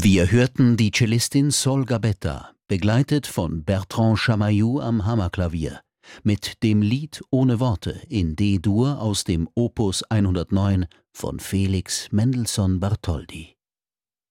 Wir hörten die Cellistin Sol Gabetta, begleitet von Bertrand Chamayou am Hammerklavier, mit dem Lied Ohne Worte in D-Dur aus dem Opus 109 von Felix Mendelssohn Bartholdy.